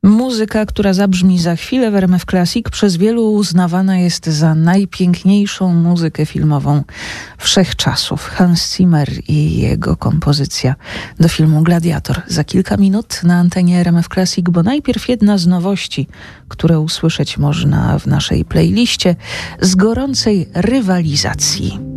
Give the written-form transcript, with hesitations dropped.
Muzyka, która zabrzmi za chwilę w RMF Classic, przez wielu uznawana jest za najpiękniejszą muzykę filmową wszechczasów. Hans Zimmer i jego kompozycja do filmu Gladiator. Za kilka minut na antenie RMF Classic, bo najpierw jedna z nowości, które usłyszeć można w naszej playliście z gorącej rywalizacji.